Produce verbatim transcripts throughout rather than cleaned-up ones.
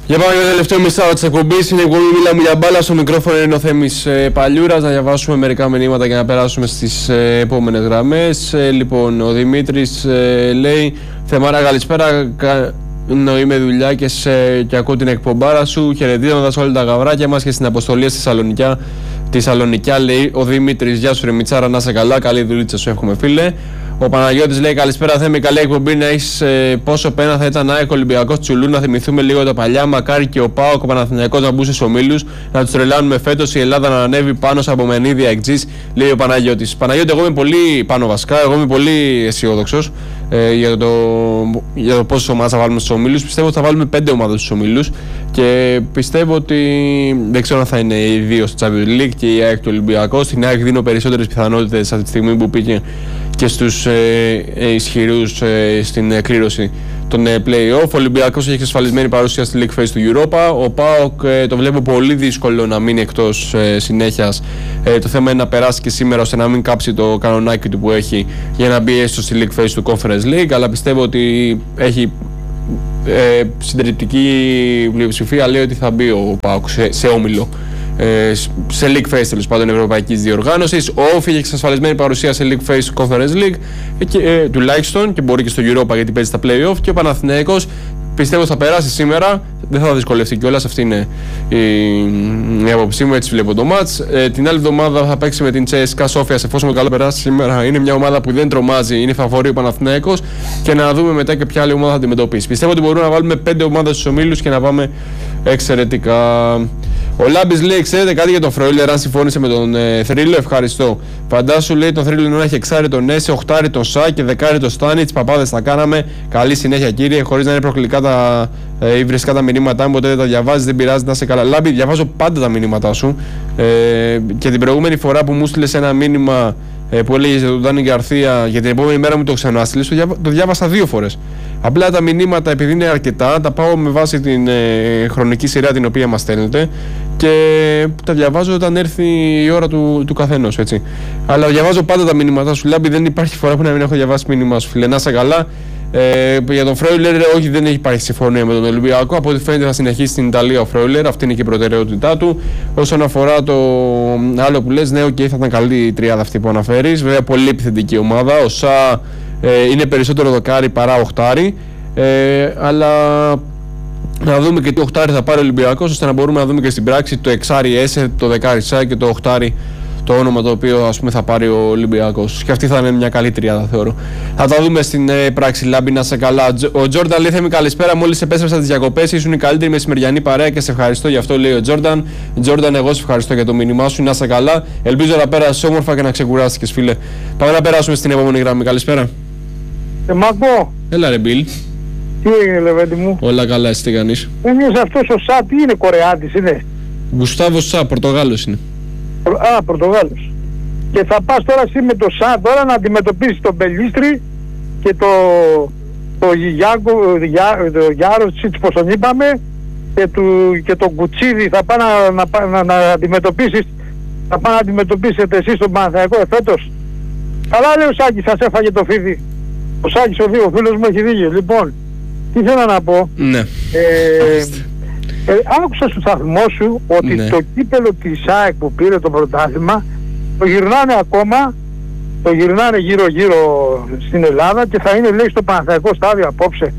Για πάμε για το τελευταίο μισάωρο της εκπομπής. Είναι η εκπομπή Μιλάμε για μπάλα. Στο μικρόφωνο είναι ο Θέμης ε, Παλιούρας. Να διαβάσουμε μερικά μηνύματα για να περάσουμε στις ε, επόμενες γραμμές. Ε, λοιπόν, ο Δημήτρης ε, λέει: Θεμάρα, καλησπέρα. Είμαι δουλειά και, σε, και ακούω την εκπομπάρα σου. Χαιρετίζοντας όλα τα γαβράκια μας και στην αποστολή στη Σαλονικιά. Τη Σαλονικιά, λέει ο Δημήτρης. Γεια σου, ρε Μιτσάρα, να είσαι καλά. Καλή δουλίτσα σου, εύχομαι, φίλε. Ο Παναγιώτης λέει: Καλησπέρα, Θέμη. Καλή εκπομπή να έχεις. Ε, πόσο πένα θα ήταν ΑΕΚ Ολυμπιακός Τσουλού, να θυμηθούμε λίγο τα παλιά. Μακάρι και ο ΠΑΟΚ, ο Παναθηναϊκός να μπουν στους ομίλους, να τους τρελάνουμε φέτος. Η Ελλάδα να ανέβει πάνω σε απομενίδια εκτζής, λέει ο Παναγιώτης. Παναγιώτη, εγώ είμαι πολύ πάνω βασικά. Εγώ είμαι πολύ αισιόδοξος ε, για, το, για το πόσες ομάδες θα βάλουμε στους ομίλους. Πιστεύω ότι θα βάλουμε πέντε ομάδες στους ομίλους και πιστεύω ότι δεν ξέρω αν θα είναι οι δύο στο Champions League και η ΑΕΚ του Ολυμπιακού. Στην ΑΕΚ δίνω περισσότερες πιθανότητες αυτή τη στιγμή που πήγε και στους ε, ε, ισχυρούς ε, στην εκκλήρωση των ε, play-off. Ο Ολυμπιακός έχει εξασφαλισμένη παρουσία στη League Phase του Europa. Ο ΠΑΟΚ ε, το βλέπω πολύ δύσκολο να μείνει εκτός ε, συνέχειας. Ε, το θέμα είναι να περάσει και σήμερα ώστε να μην κάψει το κανονάκι του που έχει για να μπει έστω στη League Phase του Conference League. Αλλά πιστεύω ότι έχει ε, συντριπτική πλειοψηφία, λέει ότι θα μπει ο ΠΑΟΚ σε, σε όμιλο. Σε League Phase τέλος πάντων ευρωπαϊκής διοργάνωσης. Ο Όφη έχει εξασφαλισμένη παρουσία σε League Phase Conference League και, ε, τουλάχιστον, και μπορεί και στο Europa γιατί παίζει στα play-off. Και ο Παναθηναϊκός πιστεύω θα περάσει σήμερα, δεν θα δυσκολευτεί κιόλας. Αυτή είναι η, η άποψή μου, έτσι βλέπω το match. Ε, την άλλη εβδομάδα θα παίξει με την Τσέσκα Σόφιας, εφόσον καλά περάσει σήμερα. Είναι μια ομάδα που δεν τρομάζει, είναι φαβορί ο Παναθηναϊκός. Και να δούμε μετά και ποια άλλη ομάδα θα αντιμετωπίσει. Πιστεύω ότι μπορούμε να βάλουμε πέντε ομάδες στους ομίλους και να πάμε εξαιρετικά. Ο Λάμπης λέει: Ξέρετε κάτι για τον Φρόιλερ, αν συμφώνησε με τον ε, Θρύλο? Ευχαριστώ. Φαντάσου, λέει, τον Θρύλο να έχει εξάρι τον Έσε, οχτάρι τον Σα και δεκάρι τον Στάνιτς. Παπάδες τα κάναμε. Καλή συνέχεια, κύριε. Χωρίς να είναι προκλητικά τα ε, υβριστικά τα μηνύματά μου, ποτέ δεν τα διαβάζεις, δεν πειράζει, να είσαι καλά. Λάμπη, διαβάζω πάντα τα μηνύματά σου. Ε, και την προηγούμενη φορά που μου στείλες ένα μήνυμα ε, που έλεγε για τον Ντάνι Γκαρθία, για την επόμενη μέρα μου το ξανάστειλες, το, διάβα, το διάβασα δύο φορές. Απλά τα μηνύματα, επειδή είναι αρκετά, τα πάω με βάση την ε, χρονική σειρά την οποία μας στέλνετε και τα διαβάζω όταν έρθει η ώρα του, του καθενός, έτσι. Αλλά διαβάζω πάντα τα μηνύματά σου, Λάμπη, δεν υπάρχει φορά που να μην έχω διαβάσει μήνυμα σου, φίλε. Να είσαι καλά. Ε, για τον Φρόιλερ, όχι, δεν έχει υπάρχει συμφωνία με τον Ολυμπιακό. Από ό,τι φαίνεται θα συνεχίσει στην Ιταλία ο Φρόιλερ, αυτή είναι και η προτεραιότητά του. Όσον αφορά το άλλο που λες, ναι, okay, θα ήταν καλή η τριάδα αυτή που αναφέρεις. Βέβαια, πολύ επιθετική ομάδα. Ο Σα ε, είναι περισσότερο δοκάρι παρά οχτάρι. Ε, αλλά να δούμε και τι οχτάρι θα πάρει ο Ολυμπιακός, ώστε να μπορούμε να δούμε και στην πράξη το εξάρι Έσε, το δεκάρι Σα και το οχτάρι το όνομα το οποίο, ας πούμε, θα πάρει ο Ολυμπιακός. Και αυτή θα είναι μια καλή τριάδα, θεωρώ. Θα τα δούμε στην ε, πράξη, Λάμπη, να σε καλά. Ο Τζόρνταν λέει: Θέμη, καλησπέρα. Μόλις επέστρεψα τις διακοπές, ήσουν η καλύτερη μεσημεριανή παρέα και σε ευχαριστώ γι' αυτό, λέει ο Τζόρνταν. Τζόρνταν, εγώ σε ευχαριστώ για το μήνυμά σου. Να σε καλά. Ελπίζω να πέρασες όμορφα και να ξεκουράστηκες, φίλε. Πάμε να περάσουμε στην επόμενη γραμμή. Καλησπέρα. Ε, Μάκο. Έλα, ρε Μπιλ. Τι έγινε, Λεβέντη μου? Όλα καλά, εσύ τι κάνεις? Εμείς αυτός ο Σα, τι είναι, Κορεάτης είναι? Γουστάβο Σα, Πορτογάλος είναι. Α, Πορτογάλος. Και θα πας τώρα εσύ με το Σα τώρα να αντιμετωπίσεις τον Πελίστρη και το, το, Γιάγκο, το Γιάροσιτς, πως τον είπαμε, και, του, και τον Κουτσίδη. Θα πά να, να, να, να αντιμετωπίσεις, θα πά να αντιμετωπίσετε εσείς τον Παναθηναϊκό εφέτος. Καλά, λέει ο Σάκης, σας έφαγε το φίδι. Ο Σάκης, ο δύο, ο φίλος μου, έχει δίκιο. Λοιπόν, τι θέλω να πω? Ναι. Ε, Ε, άκουσα στο σταθμό σου ότι ναι, το κύπελο της ΑΕΚ που πήρε το πρωτάθλημα το γυρνάνε ακόμα, το γυρνάνε γύρω γύρω στην Ελλάδα και θα είναι, λέει, στο Παναθηναϊκό στάδιο απόψε.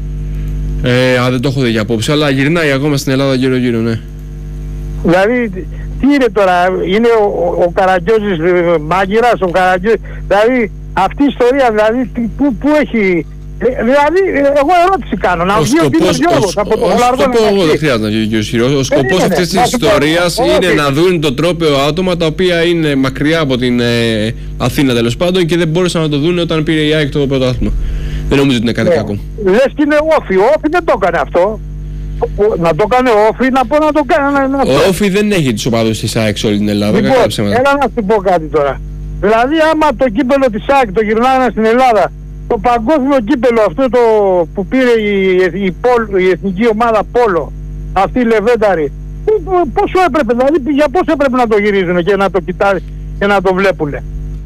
Ε, α, δεν το έχω δει για απόψε, αλλά γυρνάει ακόμα στην Ελλάδα γύρω γύρω, ναι. Δηλαδή, τι είναι τώρα, είναι ο, ο, ο Καραγκιόζης μάγειρας, ο Καραγκιόζης, δηλαδή αυτή η ιστορία, δηλαδή που, που έχει... Δηλαδή, εγώ ερώτηση κάνω, να βγει ο κύριος Γιώργος από το Λαργό. Εγώ δεν χρειάζεται να βγει ο κύριος Γιώργος. Ο σκοπός αυτής της ιστορίας είναι να δουν το τρόπαιο άτομα τα οποία είναι μακριά από την ε, Αθήνα, τέλος πάντων, και δεν μπόρεσαν να το δουν όταν πήρε η ΑΕΚ το πρωτάθλημα. Δεν νομίζω ότι είναι κάτι κακό. Λες και είναι Όφη, ο Όφη δεν το έκανε αυτό. Να το κάνει ο Όφη, να πω να το κάνει. Ο Όφη δεν έχει τις ομάδες της ΑΕΚ σε όλη την Ελλάδα. Λοιπόν, έλα να σου πω κάτι τώρα. Δηλαδή, άμα το κύπελο της ΑΕΚ το γυρνάνε στην Ελλάδα, το παγκόσμιο κύπελο αυτό το που πήρε η, η, η, η εθνική ομάδα Πόλο, αυτή η Λεβένταρη, πόσο έπρεπε, δηλαδή για πόσο έπρεπε να το γυρίζουν και να το κοιτάνε και να το βλέπουν?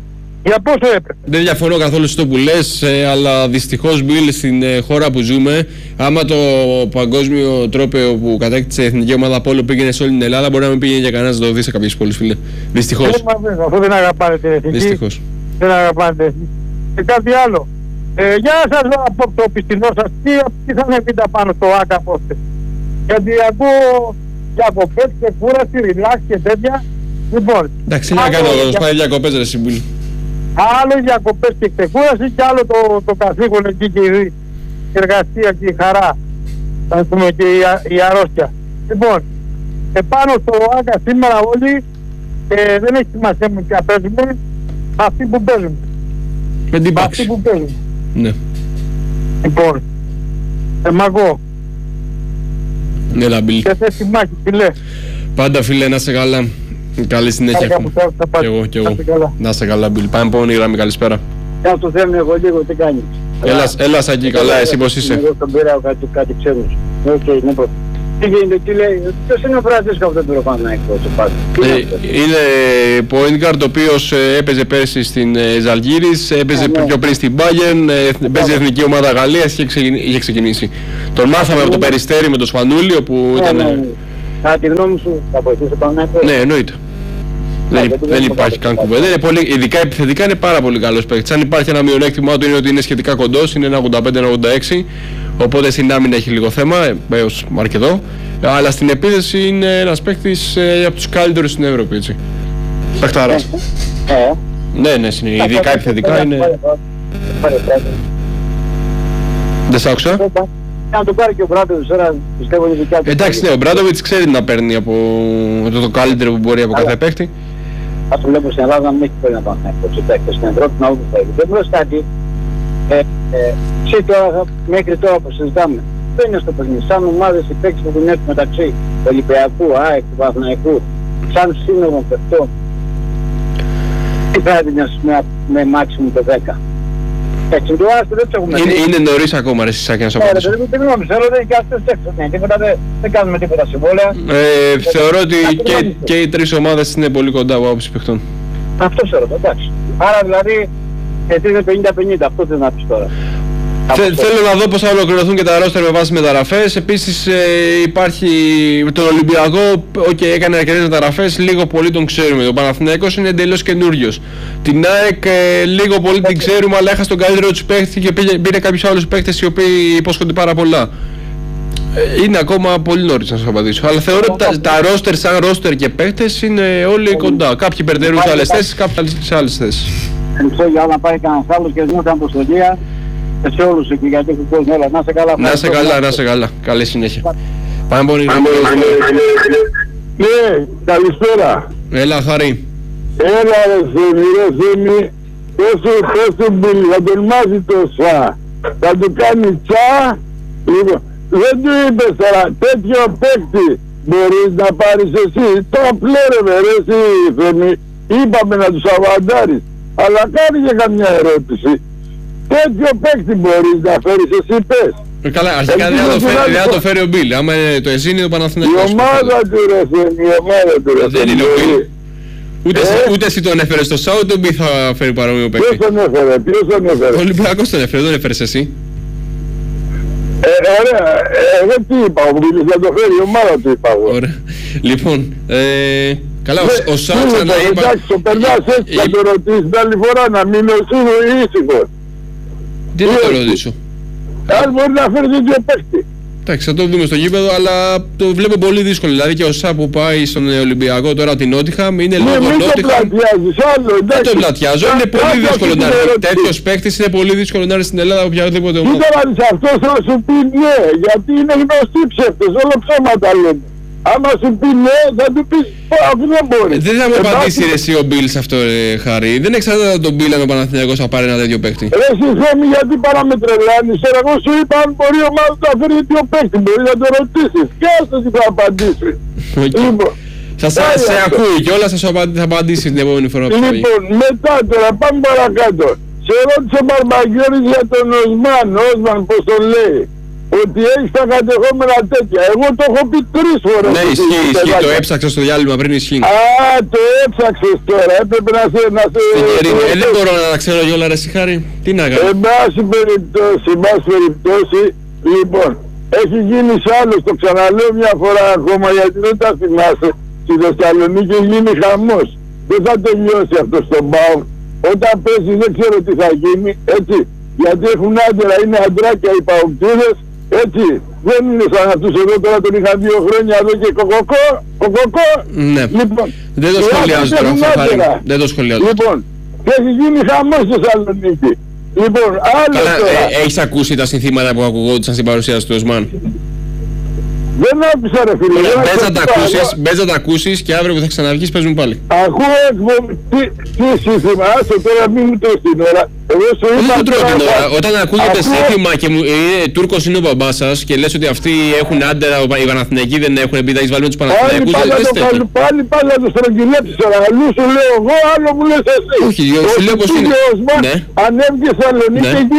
Για πόσο έπρεπε. Δεν διαφωνώ καθόλου στο που λες, ε, αλλά δυστυχώς Μπιλ στην ε, χώρα που ζούμε, άμα το παγκόσμιο τρόπαιο που κατέκτησε η εθνική ομάδα πόλο πήγαινε σε όλη την Ελλάδα, μπορεί να μην πήγαινε για κανένας να το δει σε κάποιες πόλεις, φίλε. Δυστυχώς. Αυτό δεν αγαπάνε την εθνική. Δυστυχώς. Δεν αγαπάνε την εθνική. Και κάτι άλλο. Ε, για να σας δω από το πιστινό σας, τι, τι θα με πείτε πάνω στο ΆΚΑ πόστε. Γιατί ακούω διακοπές και κούραση, ριλάξ και τέτοια. Λοιπόν, εντάξει, να κάνω εγώ, πάει διακοπές ρε Συμπούλη. Άλλο διακοπές και ξεκούραση και άλλο το, το καθήκον εκεί και η εργασία και η χαρά. Θα πούμε και η, η αρρώστια. Λοιπόν, επάνω στο ΆΚΑ σήμερα όλοι ε, δεν έχει σημασία με ποια παίζουμε, αυτοί που παίζουμε. Με την πάξη. Αυτοί που παίζουμε. Ναι. Λοιπόν, ε, μαγώ. Έλα Μπιλ. Και θες τη μάχη, φίλε. Πάντα φίλε, να είσαι καλά. Καλή συνέχεια έχουμε. Και εγώ, και εγώ. Να είσαι καλά Μπιλ. Πάμε επόμενη γραμμή, καλησπέρα. Για το θέμα εγώ λίγο, τι κάνεις. Έλα, έλα Σάκη, καλά, εσύ πώς είσαι. Εγώ τον πήρα κάτι, κάτι ξέρεις. Οκ, ναι πω. Τι γίνεται, τι λέει, ποιος είναι ο Φρανσίσκο αυτό το Παναθηναϊκό στο πάτη. Είναι point guard ο οποίος έπαιζε πέρσι στην Ζαλγκίρις, έπαιζε πιο πριν στην Bayern, παίζει εθνική ομάδα Γαλλίας, είχε ξεκινήσει. Τον μάθαμε από το Περιστέρι με τον Σπανούλιο που ήταν... Α, τη γνώμη σου θα βοηθήσει ο Παναθηναϊκός. Ναι, εννοείται. Δεν, δεν υπάρχει καν κουβέντα. Είναι πολύ, ειδικά επιθετικά είναι πάρα πολύ καλός παίκτης. Αν υπάρχει ένα μειονέκτημά του είναι ότι είναι σχετικά κοντός, είναι ένα ογδόντα πέντε ογδόντα έξι. Οπότε στην άμυνα έχει λίγο θέμα, έως αρκετό. Αλλά στην επίθεση είναι ένας παίκτης ε, από τους καλύτερους στην Ευρώπη, έτσι. Παιχτάρας. Ε. Ναι, ναι, είναι, ειδικά επιθετικά είναι... Δεν σ' άκουσα. Να το πάρει και ο Μπράντοβιτς τώρα, πιστεύω είναι δικιά του. Εντάξει, ναι, ο Μπράντοβιτς ξέρει να παίρνει από το, το καλύτερο που μπορεί από κάθε παίκτη. Ας το βλέπω στην Ελλάδα να μην έχει πολύ να πάνε από παίκτες στην Ευρώπη, να όπου θέλει. Δεν μπρος κάτι, εσύ τώρα, μέχρι τώρα που συζητάμε, δεν είναι στο παιχνίδι. Σαν ομάδες οι παίκτες που έχουν έρθει μεταξύ Ολυμπιακού, ΑΕΚ, του Παναθηναϊκού, σαν σύνολο παιχτών, τι θα έδινες με μάξιμου το δέκα. Έτσι, το άστο δεν έχουμε. Είναι, είναι νωρίς ακόμα ρε Σάκη να σου απαντήσω. Δεν γνώμη, θέλω δεν είναι και αυτές τέξεις, δεν κάνουμε τίποτα συμβόλαια. Ε, θεωρώ ότι και, και οι τρεις ομάδες είναι πολύ κοντά από άποψη παιχτών. Αυτό σε ρωτώ, εντάξει. Άρα δηλαδή, εσύ είναι πενήντα πενήντα, αυτό δεν να πεις τώρα. Θε, θέλω να δω πώς θα ολοκληρωθούν και τα ρόστερ με βάση μεταγραφές. Επίσης ε, υπάρχει τον Ολυμπιακό, okay, έκανε αρκετές μεταγραφές, λίγο πολύ τον ξέρουμε. Ο Παναθηναϊκός είναι εντελώς καινούριος. Την ΑΕΚ ε, λίγο πολύ την ξέρουμε, αλλά έχασε τον καλύτερο τους παίχτη και πήρε, πήρε κάποιους άλλους παίχτες οι οποίοι υπόσχονται πάρα πολλά. Ε, είναι ακόμα πολύ νωρίς να σας απαντήσω. Αλλά θεωρώ ότι τα, τα ρόστερ σαν ρόστερ και παίχτες είναι όλοι κοντά. Κάποιοι περτερούν σε άλλες θέσεις, κάποιοι σε άλλες θέσεις. Ελπίζω για να πάει κανένας άλλος και δεν ήταν αποστολία. Σε όλους εκεί γιατί έχουν κόσμο, όλα, να σε καλά. Να σε καλά, να σε καλά. Καλή συνέχεια. Πάμε πολύ. Ναι, καλησπέρα. Έλα, Χαρή. Έλα ρε Θέμη, ρε Θέμη. Πες του Μπιλ, θα τον μάθει το Σα. Θα του κάνει Τσα. Λοιπόν, δεν του είπες τώρα, τέτοιο παίκτη μπορείς να πάρεις εσύ. Το πλέρευε ρε εσύ Θέμη. Είπαμε να τους αβαντάρεις. Αλλά κάνει και καμιά ερώτηση. Τέτοιο παίκτη μπορείς να φέρεις εσύ πες. Ε, καλά, αρχικά δεν θα το φέρει ο Μπιλ. Άμα είναι το εσύ είναι ο Παναθηναϊκός. Η ομάδα του ρε Θέμη, η ομάδα του ρε Θέμη. Δεν είναι ο Μπιλ. Ούτε, ε? ούτε εσύ τον έφερες στο Σάου, τον Μπιλ θα φέρει παρόμοιο παίκτη. Ποιος τον έφερε, ποιος τον έφερε. Ο Ολυμπιακός τον έφερε, δεν έφερες εσύ. Ε, ωραία, εγώ τι είπα, ο Μπιλ θα το φέρει, η ομάδα του είπα εγώ. Ωραία. Λοιπόν, ε... καλά, ο, ο Σάου ξανά είπα... Εντάξει, το περνάς έτσι, θα το ρωτήσεις την άλλη φορά, να μείνω ήσυχος. Τι να το ρωτήσω. Αν μπορεί να φέρει τέτοιο παίκτη. Εντάξει, θα το δούμε στο γήπεδο, αλλά το βλέπω πολύ δύσκολο. Δηλαδή και ο Σα που πάει στον Ολυμπιακό τώρα την Νότιχαμ είναι λόγω Νότιχαμ. Μην το πλατιάζεις άλλο, εντάξει. Δεν το πλατιάζω, είναι πολύ δύσκολο να έρθει. Τέτοιος παίκτης είναι πολύ δύσκολο να έρθει στην Ελλάδα από οποιαδήποτε ομάδα. Κοίτα να δεις, αυτός θα σου πει ναι, γιατί είναι γνωστοί ψεύτες, όλο ψέματα λένε. Άμα σου πει ναι, θα του πεις αφού δεν μπορεί. Δεν θα μου απαντήσει ρε εσύ ο Μπιλ σε αυτό ρε Χαρή. Δεν εξαρτάται τον Μπιλ αν ο Παναθηναϊκός θα πάρει ένα τέτοιο παίκτη. Ρε εσύ Θέμη, γιατί παράμε τρελάνεις. Εγώ σου είπα αν μπορεί η ομάδα να φέρει τέτοιο παίκτη. Μπορεί να το ρωτήσεις. Και άστος τι θα απαντήσει. Λοιπόν, σας σε ακούει και όλα σας θα απαντήσει την επόμενη φορά. Λοιπόν, μετά τώρα πάμε παρακάτω. Σε ρώτησε ο Μπαρμπαγιώρης για τον Οσμάν, Οσμάν πως τον λέει. ότι έχεις τα κατεχόμενα τέτοια. Εγώ το έχω πει τρεις φορές. Ναι, ισχύει, ισχύει. Το έψαξα στο διάλειμμα πριν, ισχύει. Α, το έψαξες τώρα. Έπρεπε να σε... Να σε... Ε, δεν μπορώ να τα ξέρω κιόλα, ρε Σιχάρη. Τι να κάνω. Εν πάση περιπτώσει, εν πάση περιπτώσει, λοιπόν, έχει γίνει σ' άλλος, το ξαναλέω μια φορά ακόμα γιατί δεν τα θυμάσαι. Στη Θεσσαλονίκη έχει γίνει χαμός. Δεν θα τελειώσει αυτό στον ΠΑΟΚ. Όταν πέσει δεν ξέρω τι θα γίνει, έτσι. Γιατί έχουν άντερα, είναι αντράκια οι παοκτίδες, έτσι. Δεν είναι σαν αυτούς εδώ τώρα, τον είχα δύο χρόνια εδώ και κοκοκό, κοκοκό. Ναι. Λοιπόν, δεν το σχολιάζω τώρα αυτό, Χάρη. Δεν το σχολιάζω. Λοιπόν, και έχει γίνει χαμός στη Θεσσαλονίκη. Λοιπόν, άλλο τώρα. Ε, έχεις ακούσει τα συνθήματα που ακουγόντουσαν στην παρουσίαση του Οσμάν? Δεν άκουσα ρε φίλε. Μπες να τα ακούσεις, μπες να τα ακούσεις και αύριο που θα ξαναβγείς παίζουν πάλι. Ακούω εκπομπή, τι σύνθημα, άσο τώρα μην μου το στην ώρα. Εγώ σου είπα δεν τρώω την ώρα. Όταν ακούγεται σύνθημα και μου, ε, Τούρκος είναι ο μπαμπάς σας και λες ότι αυτοί έχουν άντερα, οι Παναθηναϊκοί δεν έχουν, επειδή τα έχεις βάλει με τους Παναθηναϊκούς, δεν είστε. Πάλι πάλι να το στρογγυλέψεις τώρα. Αλλού σου λέω εγώ, άλλο μου λες εσύ. Όχι, σου λέω πως είναι. Ανέβηκε στη Θεσσαλονίκη και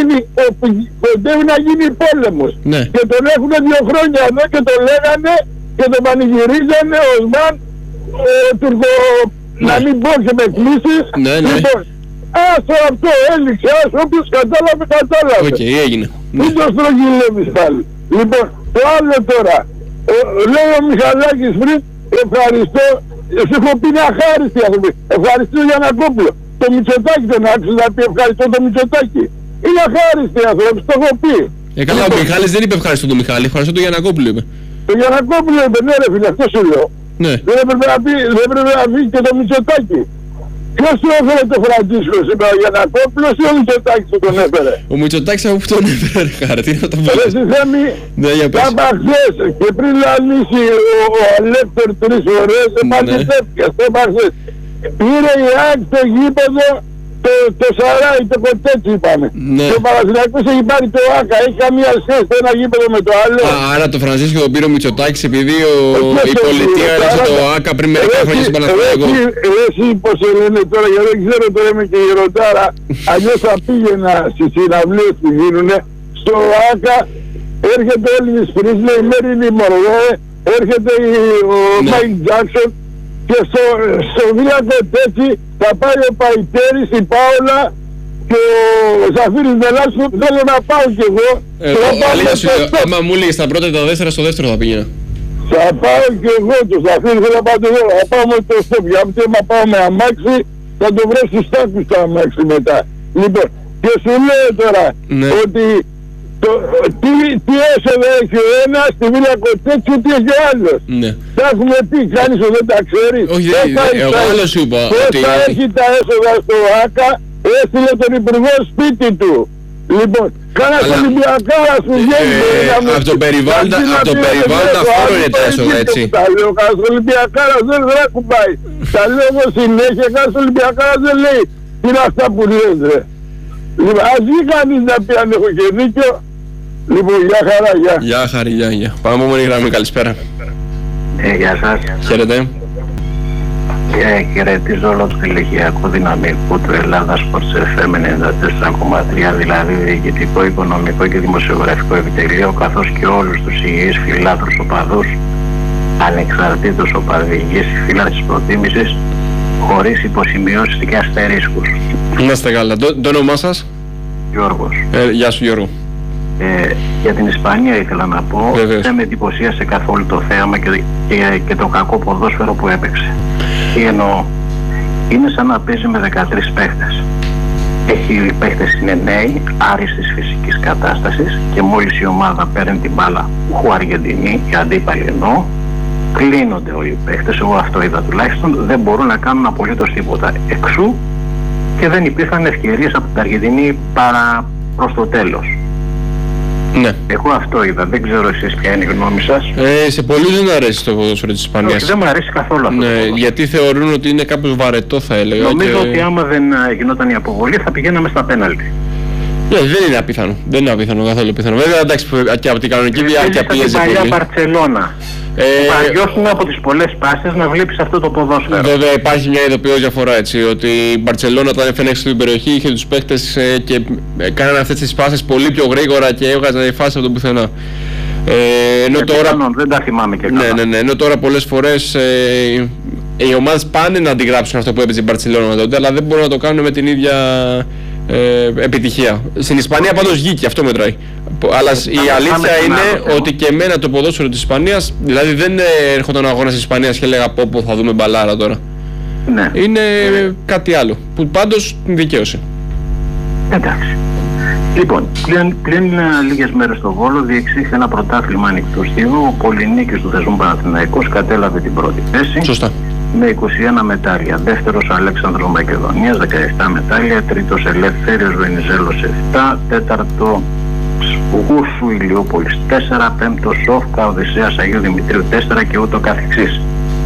κοντεύει να γίνει πόλεμος. Και τον έχουν δύο χρόνια εδώ και το λέγανε και τον πανηγυρίζανε ο Οσμάν Τουρκο... Να μην πω και με κλήσεις. Λοιπόν, άσο αυτό έλειξε, άσο όποιος κατάλαβε, κατάλαβε. Οκ, okay, έγινε. Μην το στρογγυλεύεις πάλι. Λοιπόν, το άλλο τώρα, ο, λέει ο Μιχαλάκης πριν, ευχαριστώ, σου έχω πει μια χάριστη άνθρωποι, ευχαριστώ για ένα κόμπλο. Το Μητσοτάκη τον άκουσε να πει ευχαριστώ το Μητσοτάκη. Είναι αχάριστη άνθρωποι, το έχω πει. Ε, καλά, λοιπόν, ο Μιχάλης δεν είπε ευχαριστώ τον Μιχάλη, ευχαριστώ τον Γιαννακόπουλο είπε. Το Γιαννακόπουλο είπε, ναι ρε φίλε, αυτό σου λέω. Ναι. Δεν έπρεπε να πει, δεν έπρεπε να πει και το Μητσοτάκη. Ποιος του έφερε το Φραντζίσκο σήμερα, ο Γιαννακόπουλος ή ο Μητσοτάκης που τον έφερε? Ο Μητσοτάκης από που τον έφερε ρε χάρη, τι να το πω. Ρε στη Θέμη, κάμπα χθες και πριν λαλήσει ο Αλέκτορ τρεις φορές, επανεπέφτηκε, κάμπα χθες. Πήρε η ΑΕΚ το γήπεδο, το, το Σαράι, το Κοτέτσι είπαμε. Ναι. Και ο Παναθηναϊκός έχει πάρει το ΆΚΑ, έχει καμία σχέση το ένα γήπεδο με το άλλο. Α, άρα το Φρανσίσκο τον πήρε ο Μητσοτάκης επειδή ο, η πολιτεία έδωσε το ΆΚΑ πριν μερικά χρόνια στην Παναθηναϊκό. Εσύ πως σε λένε τώρα, γιατί δεν ξέρω τώρα είμαι και γεροντάρα, αλλιώς θα πήγαινα στις συναυλίες που γίνουνε, στο ΆΚΑ έρχεται ο Έλβις Πρίσλε, η Μέριλι Μονρό, έρχεται ο Μάικ Τζάκσον και στο, στο Βίλα Κοτέτσι θα πάει ο Παϊτέρης, η Πάολα και ο Ζαφύρης Μελάς που θέλω να πάω κι εγώ. Ε, αλήθεια σου λέω, άμα μου λες τα πρώτα και τα δεύτερα, στο δεύτερο θα πήγαινα. Θα πάω κι εγώ το Ζαφύρη, θέλω να πάω το δεύτερο. Θα πάω με το στόπ, γιατί άμα πάω με αμάξι θα το βρω στους τάκους το αμάξι μετά. Λοιπόν, και σου λέω τώρα ναι. ότι το, τι, τι έσοδα έχει ο ένας, τη Βίλα Κοτέτσι, τι έχει ο άλλος. Ναι. Τα έχουμε πει, κάνεις ότι δεν τα ξέρεις. Όχι, εγώ άλλο σου είπα. Πώς θα έχει τα έσοδα στο ΆΚΑ, έστειλε τον υπουργό σπίτι του. Λοιπόν, κάνας Ολυμπιακάρας που βγαίνει. Από το περιβάλλον φόρο είναι τα έσοδα, έτσι. Τα λέω, κάνας Ολυμπιακάρας δεν θα κουμπάει. Τα λέω εγώ συνέχεια, κάνας Ολυμπιακάρας δεν λέει. Τι είναι αυτά που λες ρε. Λοιπόν, ας βγει κανείς να πει αν έχω και δίκιο. Λοιπόν, γεια χαρά, γεια. Γεια χαρά, γεια, γεια. Πάμε από μόνη γραμμή, καλησπέρα. Ε, γεια σας. Χαίρετε. Και χαιρετίζω όλο το τηλεγειακό δυναμικό του Ελλάδα Sports εφ εμ ενενήντα τέσσερα κόμμα τρία, δηλαδή διοικητικό, οικονομικό και δημοσιογραφικό επιτελείο, καθώς και όλους τους υγιείς φιλάθρους οπαδούς, ανεξαρτήτως οπαδικής φύλας της προτίμησης, χωρίς υποσημειώσεις και αστερίσκους. Να είστε καλά. Το, το όνομά σας? Γιώργος. Ε, γεια σου Γιώργο. Ε, για την Ισπανία ήθελα να πω, Βεβαίως. δεν με εντυπωσίασε καθόλου το θέαμα και, και, και το κακό ποδόσφαιρο που έπαιξε. Τι εννοώ, είναι σαν να παίζει με δεκατρείς παίχτες. Έχει οι παίχτες είναι νέοι, άριστης φυσικής κατάστασης και μόλις η ομάδα παίρνει την μπάλα που Αργεντινή, οι αντίπαλοι εννοώ, κλείνονται όλοι οι παίχτες, εγώ αυτό είδα τουλάχιστον, δεν μπορούν να κάνουν απολύτως τίποτα. Εξού και δεν υπήρχαν ευκαιρίες από την Αργεντινή παρά προς το τέλος. Ναι. Εγώ αυτό είδα, δεν ξέρω εσείς ποια είναι η γνώμη σας. Ε, σε πολλούς δεν αρέσει το ποδόσφαιρο της Ισπανίας. Όχι, δεν μου αρέσει καθόλου αυτό. Ναι, γιατί θεωρούν ότι είναι κάπως βαρετό θα έλεγα. Νομίζω και... ότι άμα δεν γινόταν η αποβολή θα πηγαίναμε στα πέναλτι. Ναι, δεν είναι απίθανο. Δεν είναι απίθανο, καθόλου απίθανο. Βέβαια, εντάξει, και από την κανονική διάρκεια πίεζε πολύ. πολύ. Παλιά Μπαρτσελώνα. Ε, Αλλιώς είναι από τις πολλές πάσεις να βλέπεις αυτό το ποδόσφαιρο. Βέβαια υπάρχει μια ειδοποιώς διαφορά, έτσι, ότι η Μπαρτσελόνα όταν έφερε στην περιοχή είχε τους παίχτες ε, και κάνανε αυτές τις πάσεις πολύ πιο γρήγορα και έβγαζαν φάση από το πουθενά. Ε, ενώ τώρα, δεν τα θυμάμαι και καλά. Ναι, ναι, ναι, ενώ τώρα πολλές φορές ε, οι ομάδες πάνε να αντιγράψουν αυτό που έπαιζε η Μπαρτσελόνα τότε, αλλά δεν μπορούν να το κάνουν με την ίδια ε, επιτυχία. Στην Ισπανία πάντως βγήκε, αυτό μετράει. Αλλά η αλήθεια είναι ότι και εμένα το ποδόσφαιρο της Ισπανίας, δηλαδή δεν έρχονταν ο αγώνας της Ισπανίας και έλεγα πω πω θα δούμε μπαλάρα τώρα. Ναι. Είναι ε. κάτι άλλο, που πάντως την δικαίωσε. Εντάξει. Λοιπόν, πλην, πλην λίγες μέρες στο Βόλο διεξήχθη ένα πρωτάθλημα ανοιχτού στίβου. Ο πολυνίκης του θεσμού Παναθηναϊκός κατέλαβε την πρώτη θέση. Σωστά. Με είκοσι ένα μετάλλια. Δεύτερος Αλέξανδρος Μακεδονίας, δεκαεπτά μετάλλια. Τρίτος Ελευθέριος Βενιζέλος, επτά. Τέταρτο Γούσου Ηλιούπολης, τέσσερα. Πέμπτος Σόφκα Οδυσσέας Αγίου Δημητρίου, τέσσερα και ούτω καθεξής.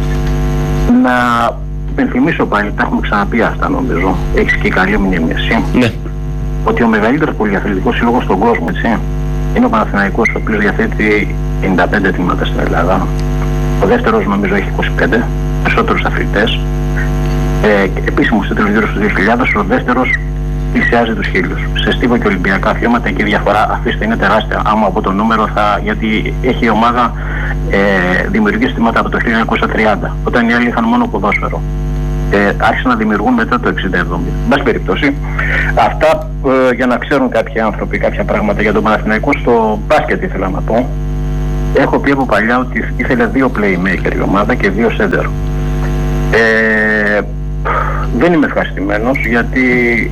Να υπενθυμίσω πάλι, τα έχουμε ξαναπεί αυτά νομίζω. Έχεις και καλή μνήμη εσύ. Ναι. Ότι ο μεγαλύτερος πολυαθλητικός σύλλογος στον κόσμο, έτσι, είναι ο Παναθηναϊκός, ο οποίος διαθέτει πενήντα πέντε τμήματα στην Ελλάδα. Ο δεύτερος νομίζω έχει είκοσι πέντε, περισσότερους αθλητές. Ε, επίσημος τίτλος γύρω στους δύο χιλιάδες, ο δεύτερος πλησιάζει τους χίλιους. Σε στίβο και ολυμπιακά αθλήματα και η διαφορά, αφήστε, είναι τεράστια. Άμα από το νούμερο θα, γιατί έχει η ομάδα ε, δημιουργήσει τμήματα από το χίλια εννιακόσια τριάντα, όταν οι άλλοι είχαν μόνο ποδόσφαιρο. Ε, άρχισαν να δημιουργούν μετά το εξήντα εβδομήντα. Εν πάση περιπτώσει, αυτά ε, για να ξέρουν κάποιοι άνθρωποι κάποια πράγματα για τον Παναθηναϊκό. Στο μπάσκετ ήθελα να πω. Έχω πει από παλιά ότι ήθελε δύο playmaker η ομάδα και δύο center. Ε, δεν είμαι ευχαριστημένος γιατί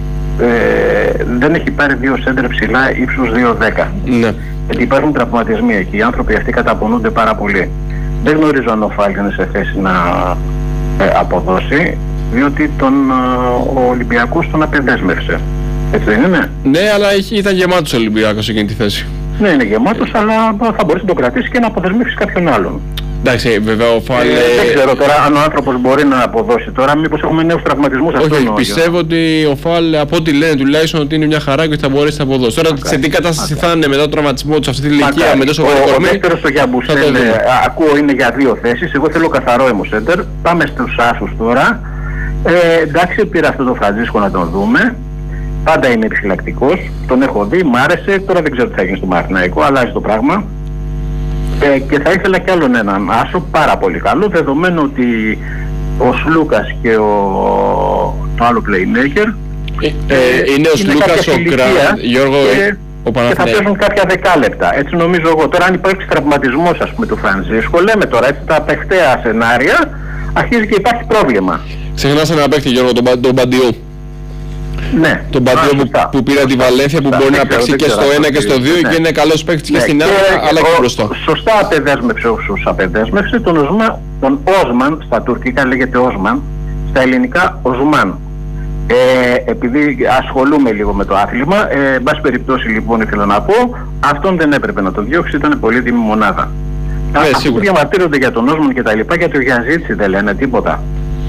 ε, δεν έχει πάρει δύο center ψηλά ύψους δύο δέκα. Ναι. Γιατί υπάρχουν τραυματισμοί εκεί. Οι άνθρωποι αυτοί καταπονούνται πάρα πολύ. Δεν γνωρίζω αν ο Φάλ είναι σε θέση να ε, αποδώσει, διότι τον, ο Ολυμπιακός τον απεδέσμευσε. Έτσι δεν είναι? Ναι, αλλά ήταν γεμάτος ο Ολυμπιακός σε εκείνη τη θέση. Ναι, είναι γεμάτος, αλλά θα μπορέσει να το κρατήσει και να αποδεσμεύσει κάποιον άλλον. Εντάξει, βέβαια ο Φάλ... Ε, δεν ξέρω τώρα αν ο άνθρωπος μπορεί να αποδώσει τώρα, μήπως έχουμε νέους τραυματισμούς. Όχι, αυτό πιστεύω ότι ο Φάλ, από ό,τι λένε τουλάχιστον, ότι είναι μια χαρά και θα μπορέσει να αποδώσει. Τώρα σε τι κατάσταση θα είναι μετά το τραυματισμό του σε αυτή τη ηλικία, με τόσο μεγάλο κορμί. Ο δεύτερος στο Γιαμπουσέλ, ακούω, είναι για δύο θέσεις. Εγώ θέλω καθαρό αιμοσέντερ. Πάμε στους άσους τώρα. Ε, εντάξει, πήρα αυτό το Φραντζίσκο να τον δούμε. Πάντα είναι επιφυλακτικός. Τον έχω δει, μ' άρεσε. Τώρα δεν ξέρω τι θα γίνει στο Παναθηναϊκό, αλλάζει το πράγμα. Ε, και θα ήθελα κι άλλον έναν άσο πάρα πολύ καλό, δεδομένου ότι ο Σλούκας και ο, το άλλο playmaker ε, ε, είναι ο Σλούκας, ο Κραν, Γιώργο, και, ο και θα παίζουν κάποια δεκάλεπτα. Έτσι νομίζω εγώ. Τώρα αν υπάρξει τραυματισμός, ας πούμε, του Φραντζίσκο, λέμε τώρα έτσι τα παιχταία σενάρια, αρχίζει και υπάρχει πρόβλημα. Ξεχνάς ένα παίχτη, Γιώργο, τον, τον Μπαντιού. Ναι, τον Μπαντιού που, που πήρε τη Βαλένθια, που μπορεί να παίξει και στο ένα και στο δύο, ναι, και είναι καλός παίκτης και στην άλλη, αλλά και μπροστά. Σωστά απεδέσμευσε όσους απεδέσμευσε. Τον, Οσμα, τον Όσμαν, στα τουρκικά λέγεται Όσμαν, στα ελληνικά Οσμάν. Ε, επειδή ασχολούμαι λίγο με το άθλημα, ε, εν πάση περιπτώσει λοιπόν ήθελα να πω, αυτόν δεν έπρεπε να το διώξει, ήταν πολύτιμη μονάδα. Ναι, αυτοί που διαμαρτύρονται για τον Όσμαν και τα λοιπά, για το Γιαζίτσι δεν λένε τίποτα.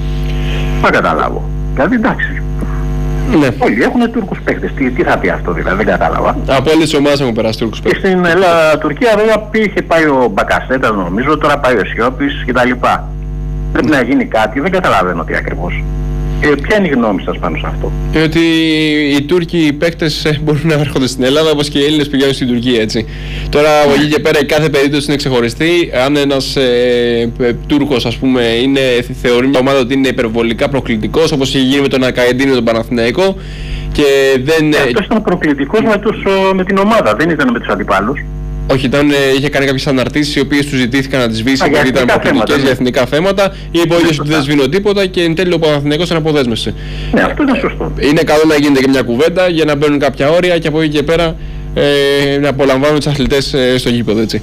Θα καταλάβω. Δηλαδή εντάξει. Ναι. Όλοι έχουν Τούρκους παίκτες. Τι, τι θα πει αυτό δηλαδή, δεν κατάλαβα. Από όλες τις ομάδες έχουν περάσει Τούρκους παίκτες. Και στην Ελλάδα, Τουρκία βέβαια είχε πάει ο Μπακασέτας νομίζω, τώρα πάει ο Σιώπης κτλ. Πρέπει να γίνει κάτι, δεν καταλαβαίνω τι ακριβώς. Ε, ποια είναι η γνώμη σας πάνω σε αυτό? Ε, ότι οι Τούρκοι οι παίκτες ε, μπορούν να έρχονται στην Ελλάδα όπως και οι Έλληνες πηγαίνουν στην Τουρκία, έτσι. Τώρα από εκεί και πέρα η κάθε περίπτωση είναι ξεχωριστή. Αν ένας ε, ε, Τούρκος, ας πούμε, είναι, θεωρεί μια ομάδα ότι είναι υπερβολικά προκλητικός, όπως είχε γίνει με τον Ακαϊντίνη τον Παναθηναϊκό, και δεν... Ε, αυτός ήταν προκλητικός με, τους, με την ομάδα, δεν ήταν με τους αντιπάλους. Όχι, ήταν, είχε κάνει κάποιες αναρτήσεις οι οποίες του ζητήθηκαν να τις σβήσει γιατί ήταν προκλητικές για εθνικά θέματα. Είπε ο ίδιος ότι δεν σβήνω τίποτα και εν τέλει ο Παναθηναϊκός τον αποδέσμευσε. Ναι, αυτό είναι σωστό. Είναι καλό να γίνεται και μια κουβέντα για να μπαίνουν κάποια όρια και από εκεί και πέρα ε, να απολαμβάνουν τους αθλητές ε, στο γήπεδο, έτσι.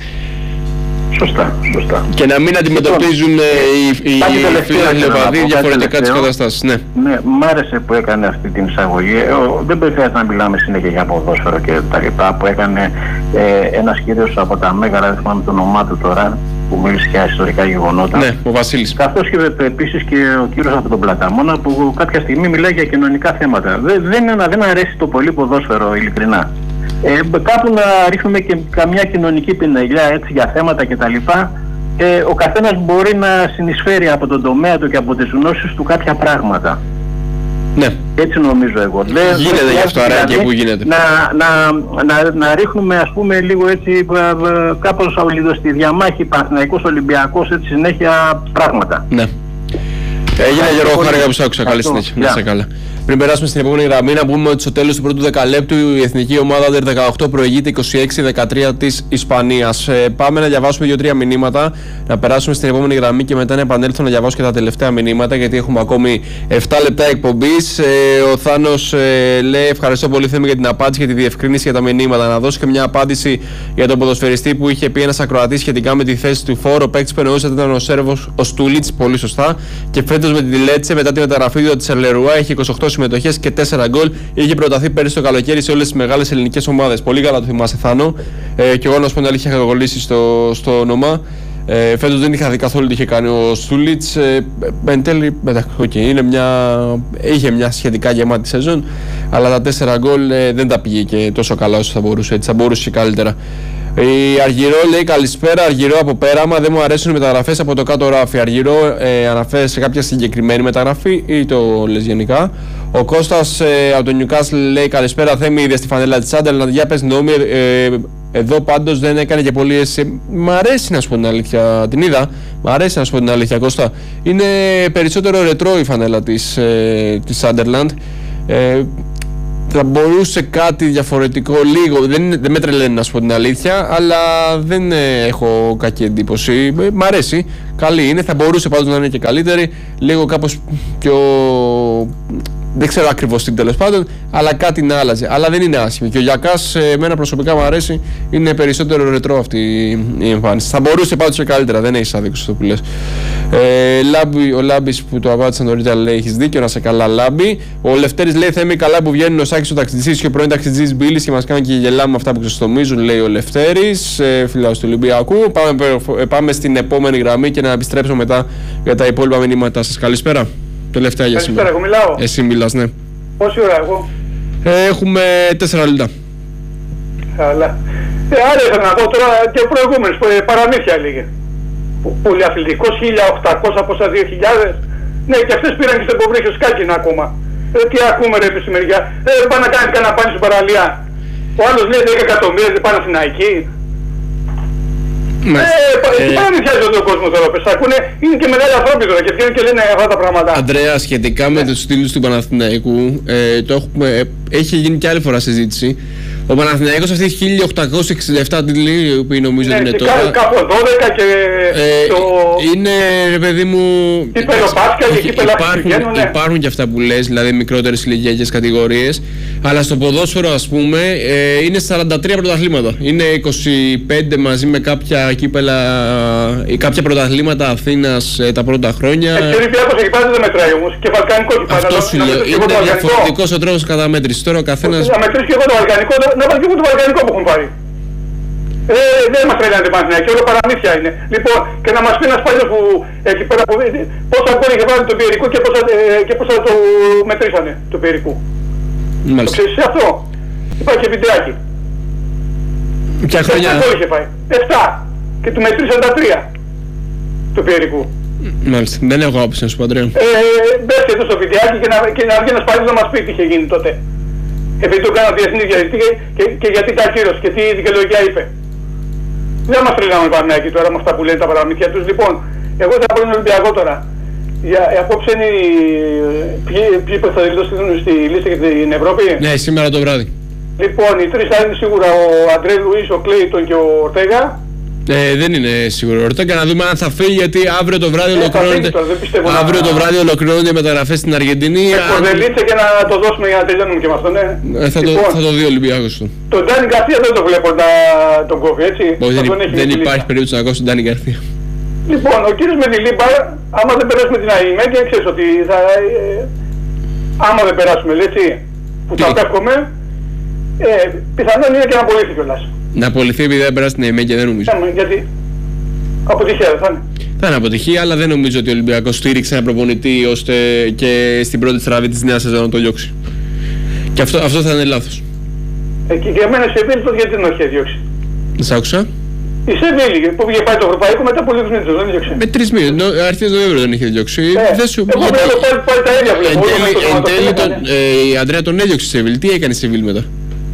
Σωστά, σωστά. Και να μην αντιμετωπίζουν ε, οι, οι φίλοι οπαδοί διαφορετικά τις καταστάσεις. Ναι. Ναι, μ' άρεσε που έκανε αυτή την εισαγωγή. Ε, δεν πρέπει να μιλάμε συνέχεια για ποδόσφαιρο και τα λοιπά, που έκανε ε, ένας κύριος από τα Μέγαρα, δεν θυμάμαι το όνομά του τώρα, που μίλησε για ιστορικά γεγονότα. Ναι, ο Βασίλης. Καθώς και επίσης και ο κύριος από τον Πλαταμόνα, που κάποια στιγμή μιλάει για κοινωνικά θέματα. Δεν, δεν, δεν αρέσει το πολύ ποδόσφαιρο, ειλικρινά. Ε, κάπου να ρίχνουμε και καμιά κοινωνική πινελιά έτσι για θέματα κτλ. ε, ο καθένας μπορεί να συνεισφέρει από τον τομέα του και από τις γνώσεις του κάποια πράγματα. Ναι. Έτσι νομίζω εγώ. Γίνεται δεν, γι' αυτό αράκι που γίνεται. Να, να, να, να ρίχνουμε ας πούμε λίγο έτσι κάπως στη διαμάχη Παναθηναϊκός Ολυμπιακός, έτσι συνέχεια πράγματα. Ναι. Έγινε Γιώργο, χάρηκα που σ' άκουσα. Καλή συνέχεια. Να είσαι καλά. Πριν περάσουμε στην επόμενη γραμμή, να πούμε ότι στο τέλος του πρώτου δεκαλέπτου η εθνική ομάδα Under δεκαοκτώ προηγείται είκοσι έξι δεκατρία της Ισπανίας. Ε, πάμε να διαβάσουμε δύο τρία μηνύματα, να περάσουμε στην επόμενη γραμμή και μετά να επανέλθω να διαβάσω και τα τελευταία μηνύματα, γιατί έχουμε ακόμη επτά λεπτά εκπομπής. Ε, ο Θάνος ε, λέει: ευχαριστώ πολύ, Θέμη, για την απάντηση και τη διευκρίνηση για τα μηνύματα. Να δώσω και μια απάντηση για τον ποδοσφαιριστή που είχε πει ένας ακροατής σχετικά με τη θέση του φόρου. Ο παίκτης που εννοούσε ήταν ο Σέρβος ο Στούλιτς, πολύ σωστά. Και φέτος με τη Λέτσε, μετά τη μεταγραφή του της Σερλερουά, έχει είκοσι οκτώ συμμετοχές και τέσσερα γκολ. Είχε προταθεί πέρυσι το καλοκαίρι σε όλες τις μεγάλες ελληνικές ομάδες. Πολύ καλά το θυμάσαι, Θάνο. Ε, και εγώ να σου πω την αλήθεια, είχα κολλήσει στο, στο όνομα. Ε, φέτος δεν είχα δει καθόλου τι είχε κάνει ο Στούλιτς. Ε, εν τέλει, okay, είναι μια, είχε μια σχετικά γεμάτη σεζόν, αλλά τα τέσσερα γκολ ε, δεν τα πήγε και τόσο καλά όσο θα μπορούσε. Έτσι, θα μπορούσε και καλύτερα. Η Αργυρό λέει: καλησπέρα, Αργυρό από Πέραμα. Δεν μου αρέσουν οι μεταγραφές από το κάτω ράφι. Αργυρό, ε, αναφέρει σε κάποια συγκεκριμένη μεταγραφή ή το λες γενικά? Ο Κώστας ε, από το Newcastle λέει: καλησπέρα, Θέμη, είδε στη φανέλα της Sunderland. Για πες νόμι, ε, εδώ πάντως δεν έκανε και πολύ εσύ. Μ' αρέσει να σου πω την αλήθεια. Την είδα. Μ' αρέσει να σου πω την αλήθεια, Κώστα. Είναι περισσότερο ρετρό η φανέλα της, ε, της Sunderland. Ε, θα μπορούσε κάτι διαφορετικό λίγο, δεν, δεν με τρελαίνει να σου πω την αλήθεια, αλλά δεν ε, έχω κακή εντύπωση. Ε, μ' αρέσει, καλή είναι, θα μπορούσε πάντως να είναι και καλύτερη, λίγο κάπως πιο... δεν ξέρω ακριβώς τι, τέλος πάντων, αλλά κάτι να άλλαζε. Αλλά δεν είναι άσχημη. Και ο Γιακάς, εμένα προσωπικά μου αρέσει, είναι περισσότερο ρετρό αυτή η εμφάνιση. Θα μπορούσε πάντως και καλύτερα, δεν έχεις άδικο στο που λες. Ε, Λάμπη, ο Λάμπης που το απάντησε νωρίτερα λέει: έχεις δίκιο, να σε καλά, Λάμπη. Ο Λευτέρης λέει: Θέμη, καλά που βγαίνουν ο Σάκης ο ταξιτζής και ο πρώην ταξιτζής Μπίλης και μας κάνουν και γελάμε αυτά που ξεστομίζουν, λέει ο Λευτέρης. Ε, Φιλάος του Ολυμπιακού. Πάμε, πάμε στην επόμενη γραμμή και να επιστρέψω μετά για τα υπόλοιπα μηνύματά σας. Καλησπέρα. Τελευταία για σήμερα. Εγώ μιλάω. Εσύ μιλάς, ναι. Πόση ώρα εγώ? Ε, έχουμε τέσσερα λεπτά. Καλά. Ε, άρα ήθελα να πω τώρα και προηγούμενες παραμύθια λίγε. Πολυαθλητικός χίλια οκτακόσια πόσα δύο χιλιάδες. Ναι, και αυτές πήραν και στο υποβρύχιο σκάκινα ακόμα. Ε, τι ακούμε ρε επί στη μεριά. Ε, πάνε να κάνει κανένα πάνι στην παραλία. Ο άλλος λέει δέκα εκατομμύρια δεν πάνε στην Ναϊκή. Ναι. Ε, τι παραμυθιάζει ο κόσμο τώρα, πες, ακούνε, είναι και μεγάλοι ανθρώποι τώρα και βγαίνουν και λένε αυτά τα πράγματα. Αντρέα, σχετικά με τους στήλους του Παναθηναϊκού, ε, το έχουμε, ε, έχει γίνει και άλλη φορά συζήτηση. Ο Παναθηναϊκός αυτή έχει χίλια οκτακόσια εξήντα επτά τίτλοι, που νομίζω ότι είναι τώρα. Κάπου δώδεκα και ε, το... είναι, ρε παιδί μου... Κύπελο Πάσχα και κύπελα υπάρχουν, υπάρχουν και αυτά που λες, δηλαδή μικρότερες ηλικιακές κατηγορίες. Αλλά στο ποδόσφαιρο, ας πούμε, ε, είναι σαράντα τρία πρωταθλήματα. Είναι είκοσι πέντε μαζί με κάποια κύπελα, ή κάποια πρωταθλήματα Αθήνας ε, τα πρώτα χρόνια. Ε, και ο Ολυμπιακός εκεί πάντα δεν μετράει όμως. Και βαλκανικό εκεί πάντα. Αυτό σου λέω. Είναι διαφορετικός ο τρόπος καταμέτρησης. Τώρα ο καθένας... Να μετρήσει και εγώ το βαλκανικό, να βάλει και εγώ το βαλκανικό που έχουν πάρει. Ε, δεν μας τρέλανε την Παναθηναϊκή, όλο παραμύθια είναι. Λοιπόν, και να μας πει ένας παλιός που εκεί πέρα που πόσα γκολ είχε βάλει τον Πιερικού και πόσα, ε, και πόσα το μετρήσανε τον Πιερικού. Μάλιστα. Το ξέρεις αυτό? Υπάρχει και βιντεάκι. Ποια χρόνια? Επτά γκολ είχε πάει. Επτά. Και του μετρήσαν τα τρία του Πιερικού. Μάλιστα. Δεν έχω άποψη να σου πω, Αντρέα. Ε, μπες και εδώ στο βιντεάκι και να, και να βγει ένας παλιός να μας πει τι είχε γίνει τότε. Επειδή το κάνω διεθνή διαιτητή και, και, και γιατί τα ακύρωσε και τι δικαιολογία είπε. Δεν μας τρελάνε οι Παναθηναϊκοί τώρα με αυτά που λένε τα παραμύθια τους. Λοιπόν, εγώ θα πω τον Ολυμπιακό τώρα. Για, απόψε είναι οι, ποιοι, ποιοι θα δηλώσουν στη λίστα για την Ευρώπη. Ναι, σήμερα το βράδυ. Λοιπόν, οι τρεις θα είναι σίγουρα ο Αντρέ Λουίς, ο Κλέιτον και ο Ορτέγα. Ε, δεν είναι σίγουρο. Ορτέγα να δούμε αν θα φύγει, γιατί αύριο το βράδυ ε, ολοκληρώνεται. Αύριο να... το βράδυ ολοκληρώνονται οι μεταγραφές στην Αργεντινή. Με κορδελίτσα και να το δώσουμε για να τελειώνουμε και με αυτό, ναι. Ε, θα, λοιπόν, το, θα το δει ο Ολυμπιακός του. Τον Ντάνι Γκαρθία δεν το βλέπω να τον κόβει, έτσι. Όχι, δεν, δεν υπάρχει περίπτωση να κόψει τον Ντάνι Γκαρθία. Λοιπόν, ο κύριος Μεντιλίμπα, άμα δεν περάσουμε την ΑΕΜΕ, και ξέρεις ότι θα... Ε, άμα δεν περάσουμε, έτσι, που θα πέφτουμε, ε, πιθανόν είναι και να απολύθεί κιόλας. Να απολυθεί επειδή δεν περάσει την ΑΕΜΕ και δεν νομίζω. Yeah, γιατί αποτυχία δεν θα είναι. Θα είναι αποτυχία, αλλά δεν νομίζω ότι ο Ολυμπιακός στήριξε ένα προπονητή ώστε και στην πρώτη στραβή της νέας σεζόν να το διώξει. Και αυτό, αυτό θα είναι λάθος. Ε, και για μένα σε επίλυτος γιατί δεν έχει διώξει. Δεν σ' άκουσα. Η Σεβίλη που είχε πάει το ευρωπαϊκό μετά από λίγους μήνες, δεν διώξει. Με τρεις μήνες, αρχές Νοέμβριο δεν είχε διώξει. Ε, δεν σου... εγώ βλέπω πάλι, πάλι τα ίδια βλέπω. Εν τέλει, τον, ε, η Αντρέα τον έδιωξε η Σεβίλη. Τι έκανε η Σεβίλη μετά?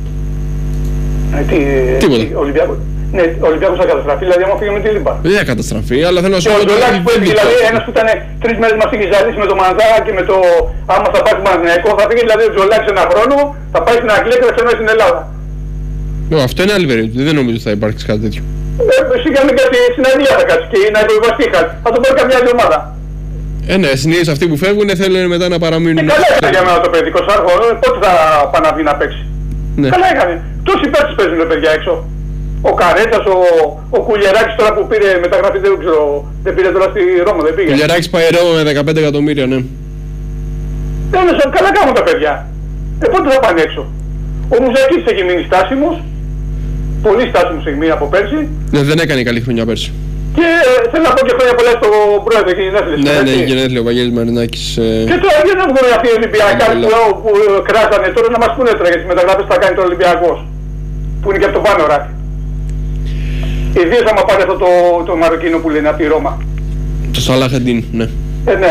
Ε, τι, Τίποτα. Τι, Ολυμπιακός. Ναι, ο Ολυμπιακός θα καταστραφεί, δηλαδή άμα φύγει με τη Λίμπα. Δεν θα καταστραφεί, αλλά θέλω να σου πω. ότι. Δηλαδή ένας που ήταν τρεις μέρες μας είχε ζαλίσει με το Μανδάρα και με το. Άμα θα πάει στο Παναθηναϊκό, θα φύγει δηλαδή ο Τζολάκης ένα χρόνο, θα πάει στην Αγγλία και θα ξανά στην Ελλάδα. No, αυτό είναι άλλη περίπτωση. Δεν νομίζω ότι θα υπάρξει κάτι τέτοιο. Ε, σιγά μην κάτι στην Αγγλία θα κάτσει και να υποβιβαστεί κάτι. Θα το πάρει καμιά άλλη ομάδα. Ε, ναι, συνήθως αυτοί που φεύγουν θέλουν μετά να παραμείνουν. Ε, καλά έκανε για μένα το παιδί, είκοσι χρόνο, πότε θα πάει να βγει να παίξει. Ναι. Καλά έκανε. Τόσοι παίκτες παίζουν παιδιά έξω. Ο Καρέτσας, ο, ο Κουλιεράκης τώρα που πήρε μεταγραφή, δεν ξέρω, δεν πήρε τώρα στη Ρώμα, δεν πήγε. Ο Κουλιεράκης πάει Ρώμα με δεκαπέντε εκατομμύρια, ναι. Δεν είναι καλά κάνουν τα παιδιά. Ε, πότε θα πάνε έξω. Ο Μουζακής έχει μείνει στάσιμος, πολύ στάσιμος έχει μείνει από πέρσι. Ναι, δεν έκανε καλή χρονιά πέρσι. Και ε, θέλω να πω και χρόνια πολλά στον πρόεδρο και γενέθλια. Ναι, ναι, γενέθλια ο Βαγγέλης Μαρινάκης. Ε... Και τώρα δεν βγουν αυτοί οι Ολυμπιακοί που, που κράσανε τώρα να μας πούνε τώρα για τις μεταγραφές που θα κάνει το Ολυμπιακός. Που είναι και από το πάνω ράκι. Ιδίως άμα πάρει αυτό το, το Μαροκίνο που λένε από τη Ρώμα. Το Σαλάχεντιν, ναι. Ε, ναι.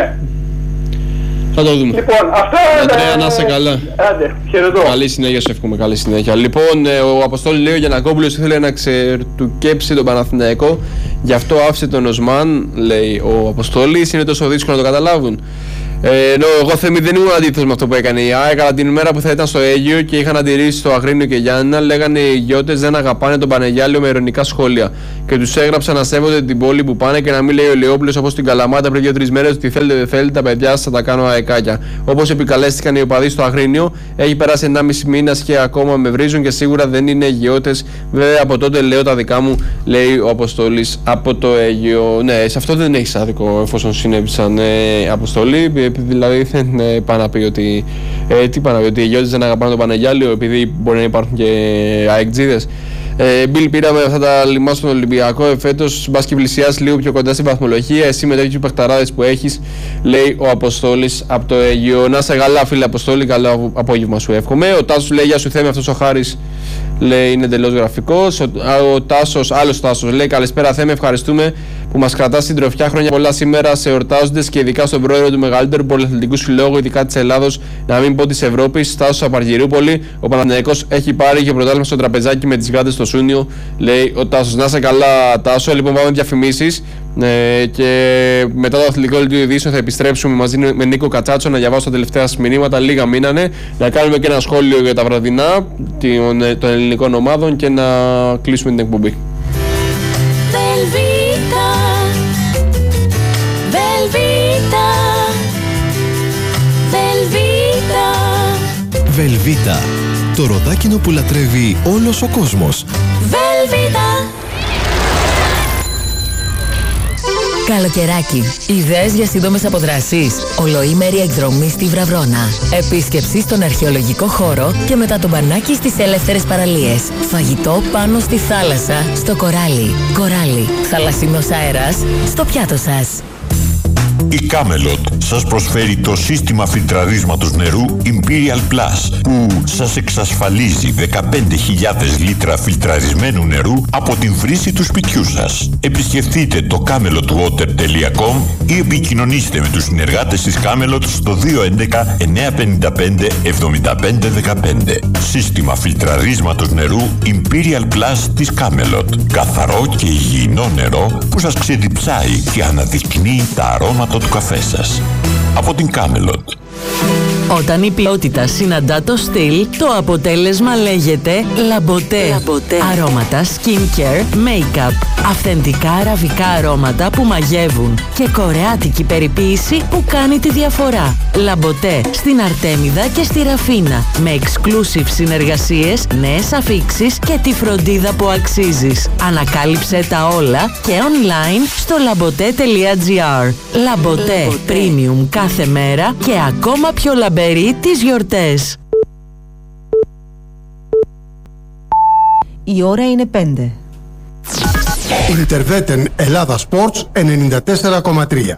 Θα το δούμε. Λοιπόν, αυτά... Αντρέα, να είσαι καλά. Άντε, χαιρετώ. Καλή συνέχεια, σου εύχομαι, καλή συνέχεια. Λοιπόν, ο Αποστόλης λέει ο Γιαννακόπουλος ήθελε να ξερτουκέψει τον Παναθηναϊκό, γι' αυτό άφησε τον Οσμάν, λέει ο Αποστόλης, είναι τόσο δύσκολο να το καταλάβουν. Ε, ενώ εγώ Θέμη δεν ήμουν αντίθετος με αυτό που έκανε η ΑΕΚ, αλλά την ημέρα που θα ήταν στο Αίγυο και είχαν αντιρρήσει στο Αγρίνιο και Γιάννηνα, λέγανε οι ηγιώτες δεν αγαπάνε τον Πανεγιάλιο με ειρωνικά σχόλια. Και τους έγραψαν να σέβονται την πόλη που πάνε και να μην λέει ο Λεόπουλος όπως στην Καλαμάτα πριν δύο τρεις μέρες ότι θέλετε δεν θέλετε, τα παιδιά σας θα τα κάνω αεκάκια. Όπως επικαλέστηκαν οι οπαδοί στο Αγρίνιο, έχει περάσει ενάμιση μήνας και ακόμα με βρίζουν και σίγουρα δεν είναι ηγιώτες. Βέβαια από τότε λέω τα δικά μου, λέει ο Αποστόλης από το Αίγυο. Ναι, σε αυτό δεν έχει άδικο εφόσον συνέβησαν ε, Αποστολή. Δηλαδή δεν ε, πάει να πει ότι, ε, τι πάει να πει, ότι οι ηγιώτες δεν αγαπάνε τον Πανεγιάλιο επειδή μπορεί να υπάρχουν και αεκτζίδες. Ε, Μπιλ, πήραμε αυτά τα λιμά στον Ολυμπιακό εφέτος, μπας και πλησιάσεις λίγο πιο κοντά στην βαθμολογία. Εσύ με τέτοιους παιχταράδες που έχεις, λέει ο Αποστόλης από το Αίγυο. Να σε καλά, φίλε Αποστόλη, καλό απόγευμα σου εύχομαι. Ο Τάσος λέει: γεια σου Θέμη, αυτός ο Χάρης λέει είναι εντελώς γραφικός. Ο, ο Τάσος, άλλος Τάσος λέει: καλησπέρα Θέμη, ευχαριστούμε που μας κρατά στην τροφιά, χρόνια πολλά σήμερα σε εορτάζοντες και ειδικά στον πρόεδρο του μεγαλύτερου πολυαθλητικού συλλόγου, ειδικά της Ελλάδος, να μην πω της Ευρώπης, Τάσος από Αργυρούπολη. Ο Παναθηναϊκός έχει πάρει και πρωτάθλημα στο τραπεζάκι με τις γάτες στο Σούνιο, λέει ο Τάσος. Να σε καλά, Τάσο. Λοιπόν, πάμε διαφημίσεις ε, και μετά το αθλητικό δελτίο ειδήσεων θα επιστρέψουμε μαζί με Νίκο Κατσάτσο να διαβάσω τα τελευταία μηνύματα. Λίγα μείνανε, να κάνουμε και ένα σχόλιο για τα βραδινά των, των ελληνικών ομάδων και να κλείσουμε την εκπομπή. Βελβίτα, το ροδάκινο που λατρεύει όλος ο κόσμος. Βελβίτα. Καλοκαιράκι. Ιδέες για σύντομες αποδράσεις. Ολοήμερη εκδρομή στη Βραβρώνα. Επίσκεψη στον αρχαιολογικό χώρο και μετά το μπανάκι στις ελεύθερες παραλίες. Φαγητό πάνω στη θάλασσα, στο κοράλι. Κοράλι. Θαλασσινός αέρας στο πιάτο σας. Η Camelot σας προσφέρει το σύστημα φιλτραρίσματος νερού Imperial Plus που σας εξασφαλίζει δεκαπέντε χιλιάδες λίτρα φιλτραρισμένου νερού από την βρύση του σπιτιού σας. Επισκεφτείτε το camelot water τελεία com ή επικοινωνήστε με τους συνεργάτες της Camelot στο δύο έντεκα εννιακόσια πενήντα πέντε εβδομήντα πέντε δεκαπέντε. Σύστημα φιλτραρίσματος νερού Imperial Plus της Camelot. Καθαρό και υγιεινό νερό που σας ξεδιψάει και αναδεικνύει τα αρώματα του καφέ σας. Από την Camelot. Όταν η ποιότητα συναντά το στυλ, το αποτέλεσμα λέγεται Λαμποτέ. Λαμποτέ. Αρώματα, skincare, make-up. Αυθεντικά αραβικά αρώματα που μαγεύουν και κορεάτικη περιποίηση που κάνει τη διαφορά. Λαμποτέ στην Αρτέμιδα και στη Ραφίνα. Με exclusive συνεργασίες, νέες αφίξεις και τη φροντίδα που αξίζεις. Ανακάλυψε τα όλα και online στο λαμποτέ τελεία gr. Λαμποτέ. Premium κάθε μέρα και ακόμα πιο λαμπερή τις γιορτές. Η ώρα είναι πέντε. Ιντερβέτεν Ελλάδα Sports ενενήντα τέσσερα κόμμα τρία.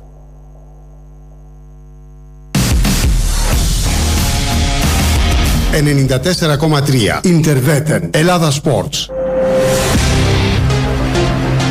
ενενήντα τέσσερα κόμμα τρία. Ιντερβέτεν Ελλάδα Sports.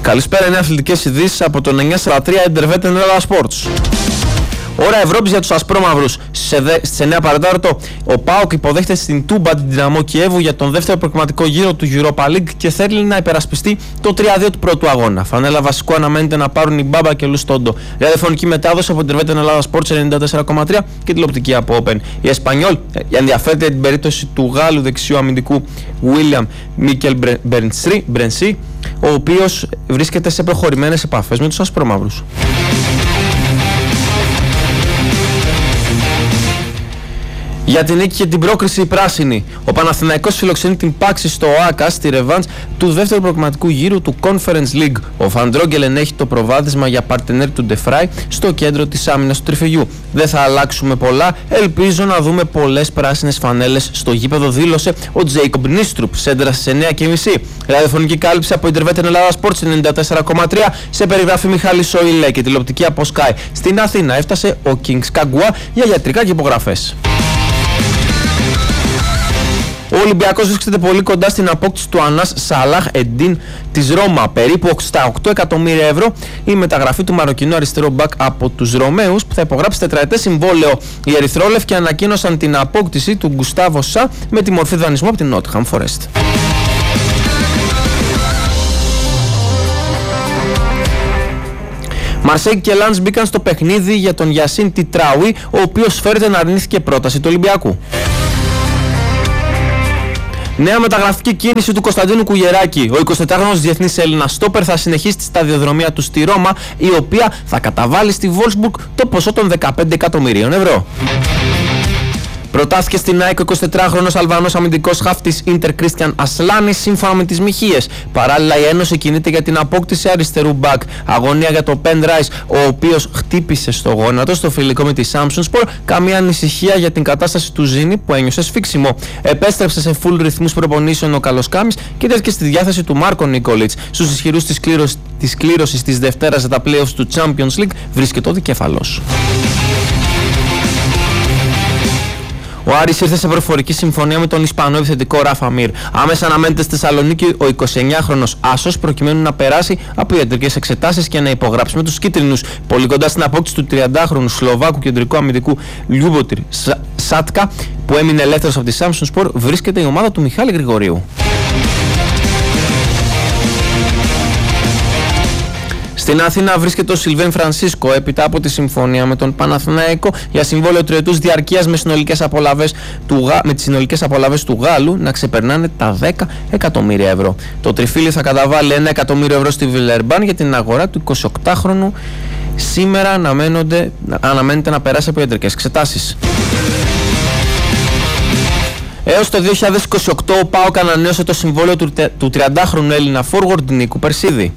Καλησπέρα, είναι αθλητικές ειδήσεις από το εννιά σαράντα τρία Intervet Ελλάδα Sports. Ώρα Ευρώπης για τους ασπρόμαυρους. Σε εννιά παρατέταρτο, ο ΠΑΟΚ υποδέχεται στην Τούμπα την Δυναμό Κιέβου για τον δεύτερο προκριματικό γύρο του Europa League και θέλει να υπερασπιστεί το τρία δύο του πρώτου αγώνα. Φανέλα βασικού αναμένεται να πάρουν η Μπάμπα και Λουστόντο. Ραδιοφωνική μετάδοση από την Intervet Ελλάδα Sports ενενήντα τέσσερα κόμμα τρία και τηλεοπτική από Open. Η Εσπανιόλ ενδιαφέρεται για την περίπτωση του Γάλλου δεξιού αμυντικού William Μίκελ Μπρενσί, ο οποίος βρίσκεται σε προχωρημένες επαφές με τους ασπρόμαυρους. Για την νίκη και την πρόκριση η πράσινη. Ο Παναθηναϊκός φιλοξενεί την Πάξη στο ΟΑΚΑ στη ρεβάνς του δεύτερου προκριματικού γύρου του Conference League. Ο Φαντρόγκελ ενέχει το προβάδισμα για παρτενέρ του Ντεφράι στο κέντρο της άμυνας του Τριφυγιού. Δεν θα αλλάξουμε πολλά. Ελπίζω να δούμε πολλές πράσινες φανέλες στο γήπεδο, δήλωσε ο Τζέικομπ Νίστρουπ. Σέντρα στις εννιά και μισή. Ραδιοφωνική κάλυψη από Intervet Ελλάδα Sports ενενήντα τέσσερα κόμμα τρία σε περιγράφη Μιχάλη Σοηλέ και τηλεοπτική από Sky. Στην Αθήνα έφτασε ο Kings Καγκουά για ιατρικά και υπογραφές. Ο Ολυμπιακός βρίσκεται πολύ κοντά στην απόκτηση του Ανάς Σαλάχ Εντίν της Ρώμα. Περίπου στα οκτώ εκατομμύρια ευρώ η μεταγραφή του μαροκινού αριστερό μπακ από τους Ρωμαίους που θα υπογράψει τετραετές συμβόλαιο. Οι Ερυθρόλευκοι ανακοίνωσαν την απόκτηση του Γκουστάβο Σα με τη μορφή δανεισμού από την Νότιχαμ Φορέστ. Μαρσέγγι και Λανς μπήκαν στο παιχνίδι για τον Γιασίν Τιτράουι, ο οποίος φέρεται να αρνήθηκε πρόταση του Ολυμπιακού. Νέα μεταγραφική κίνηση του Κωνσταντίνου Κουγεράκη. Ο εικοσιτετράχρονος διεθνής Έλληνας στόπερ θα συνεχίσει τη σταδιοδρομία του στη Ρώμα, η οποία θα καταβάλει στη Βόλσμπουργκ το ποσό των δεκαπέντε εκατομμυρίων ευρώ. Προτάθηκε στην ΑΕΚ ο εικοσιτετράχρονος Αλβανός αμυντικός χαφ της Ίντερ Κρίστιαν Ασλάνης σύμφωνα με τις Μοιχείες. Παράλληλα η Ένωση κινείται για την απόκτηση αριστερού μπακ. Αγωνία για το Πεν Ράις, ο οποίος χτύπησε στο γόνατο στο φιλικό με τη Σάμψον Σπορ. Καμία ανησυχία για την κατάσταση του Ζήνη που ένιωσε σφίξιμο. Επέστρεψε σε full ρυθμούς προπονήσεων ο Καλοσκάμης και τέθηκε στη διάθεση του Μάρκο Νίκολιτς. Στους ισχυρούς της κλήρωσης της, κλήρωσης της Δευτέρας για τα playoffs του Champions League βρίσκεται ο δικέφαλος. Ο Άρης ήρθε σε προφορική συμφωνία με τον Ισπανό επιθετικό Ράφα Μιρ. Άμεσα αναμένεται στη Θεσσαλονίκη ο εικοσιεννιάχρονος Άσος προκειμένου να περάσει από ιατρικές εξετάσεις και να υπογράψει με τους κίτρινους. Πολύ κοντά στην απόκτηση του τριαντάχρονου Σλοβάκου κεντρικού αμυντικού Λιούμποτιρ Σάτκα που έμεινε ελεύθερος από τη Σάμψον Σπορ βρίσκεται η ομάδα του Μιχάλη Γρηγορίου. Στην Αθήνα βρίσκεται ο Σιλβέν Φρανσίσκο έπειτα από τη συμφωνία με τον Παναθηναϊκό για συμβόλαιο τριετούς διαρκείας με, συνολικές απολαβές του, με τις συνολικές απολαβές του Γάλλου να ξεπερνάνε τα δέκα εκατομμύρια ευρώ. Το τριφύλι θα καταβάλει ένα εκατομμύριο ευρώ στη Βιλερμπάν για την αγορά του εικοσιοκτάχρονου. Σήμερα αναμένεται να περάσει από ιατρικές εξετάσεις. Έως το δύο χιλιάδες είκοσι οκτώ ο ΠΑΟΚ ανανέωσε το συμβόλαιο του, του τριαντάχρονου Έλληνα forward Νίκου Περσίδη.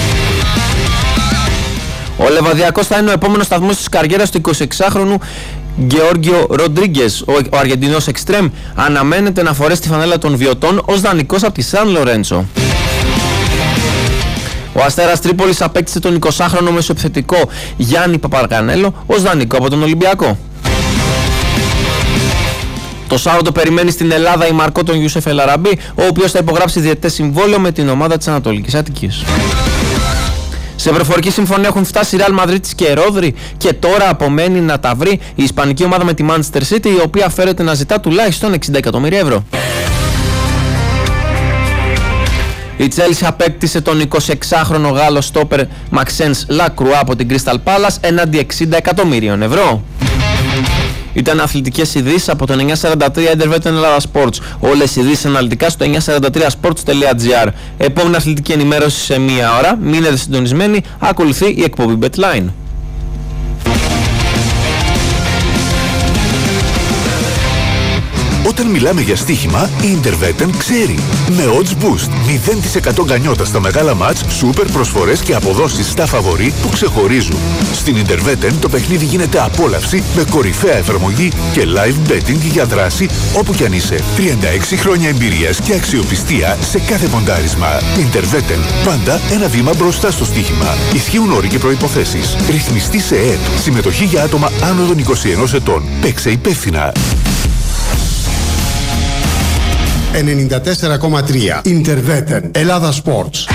Ο Λεβαδιακός θα είναι ο επόμενος σταθμός της καριέρας του εικοσιεξάχρονου Γεώργιο Ροντρίγκες. Ο, ο Αργεντινός Εξτρέμ αναμένεται να φορέσει τη φανέλα των Βιωτών ως δανεικός από τη Σαν Λορέντσο. Ο Αστέρας Τρίπολης απέκτησε τον εικοσάχρονο μεσοεπιθετικό Γιάννη Παπαργανέλο ως δανεικό από τον Ολυμπιακό. Το Σάββατο περιμένει στην Ελλάδα η Μαρκό τον Ιούσεφ Ελαραμπή, ο οποίος θα υπογράψει διετές συμβόλαιο με την ομάδα της Ανατολικής Αττικής. Σε προφορική συμφωνία έχουν φτάσει η Ρεάλ Μαδρίτης και Ρόδρυ και τώρα απομένει να τα βρει η ισπανική ομάδα με τη Manchester City, η οποία φέρεται να ζητά τουλάχιστον εξήντα εκατομμύρια ευρώ. Η Chelsea απέκτησε τον εικοσιεξάχρονο Γάλλο στόπερ Μαξένς Λακρουά από την Crystal Palace έναντι εξήντα εκατομμύριων ευρώ. Ήταν αθλητικές ειδήσεις από το εννιά σαράντα τρία Intervet Ελλάδα Sports. Όλες οι ειδήσεις αναλυτικά στο εννιά σαράντα τρία sports τελεία gr. Επόμενη αθλητική ενημέρωση σε μία ώρα. Μείνετε συντονισμένοι. Ακολουθεί η εκπομπή BetLine. Όταν μιλάμε για στοίχημα, η Intervetten ξέρει. Με odds boost, μηδέν τοις εκατό γκανιότα στα μεγάλα μάτς, σούπερ προσφορές και αποδόσεις στα φαβορί που ξεχωρίζουν. Στην Intervetten το παιχνίδι γίνεται απόλαυση με κορυφαία εφαρμογή και live betting για δράση όπου κι αν είσαι. τριάντα έξι χρόνια εμπειρίας και αξιοπιστία σε κάθε ποντάρισμα. Intervetten, πάντα ένα βήμα μπροστά στο στοίχημα. Ισχύουν όροι και προϋποθέσεις. Ρυθμιστή σε ΕΕΠ. Συμμετοχή για άτομα άνω των είκοσι ενός ετών. Παίξε υπεύθυνα. ενενήντα τέσσερα κόμμα τρία Intervetten Ελλάδα Sports.